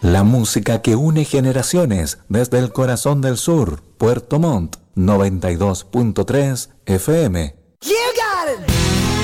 La música que une generaciones desde el corazón del sur, Puerto Montt, 92.3 FM.